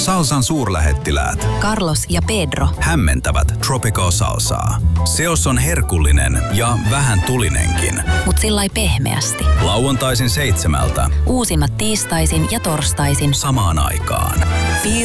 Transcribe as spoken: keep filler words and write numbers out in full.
Salsan suurlähettiläät Carlos ja Pedro hämmentävät Tropical Salsaa. Seos on herkullinen ja vähän tulinenkin. mut sillai pehmeästi. Lauantaisin seitsemältä. Uusimmat tiistaisin ja torstaisin Samaan aikaan. Feel